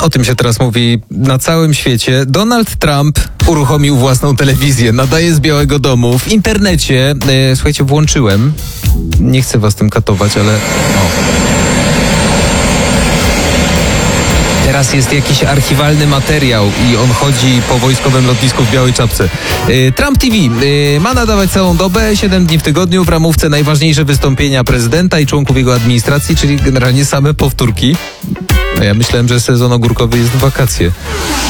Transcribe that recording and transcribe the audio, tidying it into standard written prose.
O tym się teraz mówi na całym świecie. Donald Trump uruchomił własną telewizję, nadaje z Białego Domu w internecie. Słuchajcie, włączyłem. Nie chcę was tym katować, ale... Teraz jest jakiś archiwalny materiał i on chodzi po wojskowym lotnisku w białej czapce. Trump TV ma nadawać całą dobę, 7 dni w tygodniu, w ramówce najważniejsze wystąpienia prezydenta i członków jego administracji, czyli generalnie same powtórki. Ja myślałem, że sezon ogórkowy jest w wakacje.